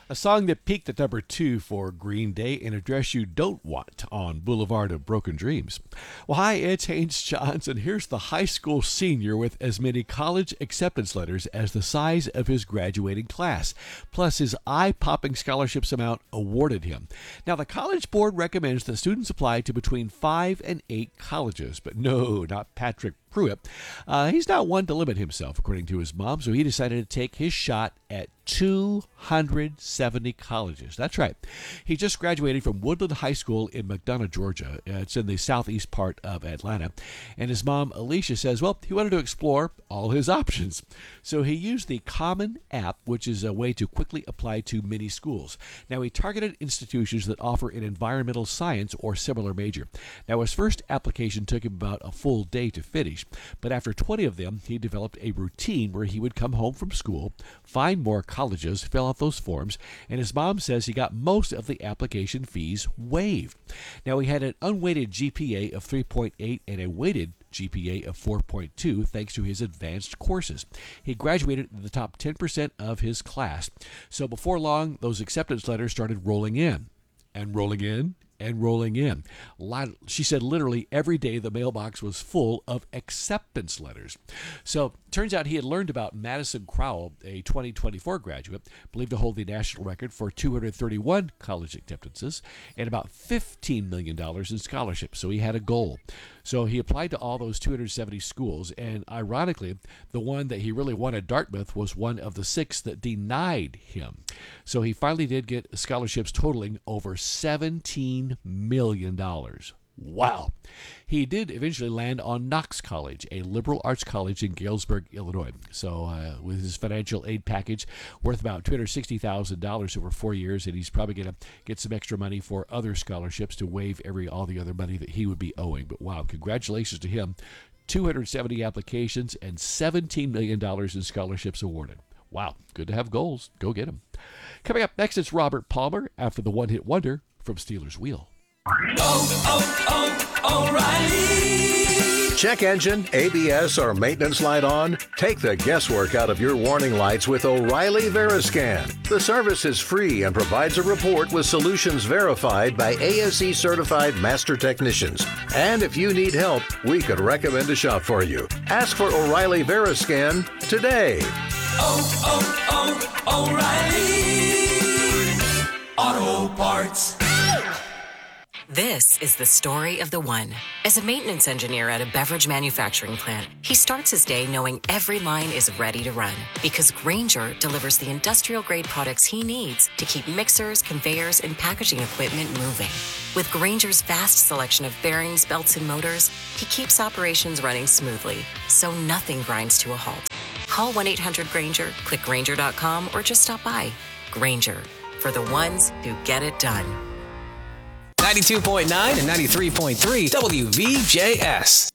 A song that peaked at number 2 for Green Day, An Address You Don't Want on Boulevard of Broken Dreams. Well, hi, it's Haynes Johns, and here's the high school senior with as many college acceptance letters as the size of his graduating class, plus his eye-popping scholarships amount awarded him. Now, the College Board recommends that students apply to between 5 and 8 colleges, but no, not Patrick Pruitt. He's not one to limit himself, according to his mom, so he decided to take his shot at 270 colleges. That's right. He just graduated from Woodland High School in McDonough, Georgia. It's in the southeast part of Atlanta. And his mom, Alicia, says, well, he wanted to explore all his options. So he used the Common App, which is a way to quickly apply to many schools. Now, he targeted institutions that offer an environmental science or similar major. Now, his first application took him about a full day to finish. But after 20 of them, he developed a routine where he would come home from school, find more colleges, fill out those forms, and his mom says he got most of the application fees waived. Now, he had an unweighted GPA of 3.8 and a weighted GPA of 4.2 thanks to his advanced courses. He graduated in the top 10% of his class. So before long, those acceptance letters started rolling in and rolling in and rolling in. She said literally every day the mailbox was full of acceptance letters. So turns out he had learned about Madison Crowell, a 2024 graduate, believed to hold the national record for 231 college acceptances and about $15 million in scholarships. So he had a goal. So he applied to all those 270 schools, and ironically, the one that he really wanted, Dartmouth, was one of the 6 that denied him. So he finally did get scholarships totaling over $17 million. Wow. He did eventually land on Knox College, a liberal arts college in Galesburg, Illinois. So with his financial aid package worth about $260,000 over 4 years, and he's probably going to get some extra money for other scholarships to waive all the other money that he would be owing. But wow, congratulations to him. 270 applications and $17 million in scholarships awarded. Wow, good to have goals. Go get them. Coming up next, it's Robert Palmer after the one-hit wonder from Steelers Wheel. O'Reilly. Check engine, ABS, or maintenance light on? Take the guesswork out of your warning lights with O'Reilly Veriscan. The service is free and provides a report with solutions verified by ASE certified master technicians. And if you need help, we could recommend a shop for you. Ask for O'Reilly Veriscan today. O'Reilly Auto Parts. This is the story of the one. As a maintenance engineer at a beverage manufacturing plant, he starts his day knowing every line is ready to run because Grainger delivers the industrial-grade products he needs to keep mixers, conveyors, and packaging equipment moving. With Grainger's vast selection of bearings, belts, and motors, he keeps operations running smoothly, so nothing grinds to a halt. Call 1-800-GRAINGER, click Grainger.com, or just stop by. Grainger, for the ones who get it done. 92.9 and 93.3 WVJS.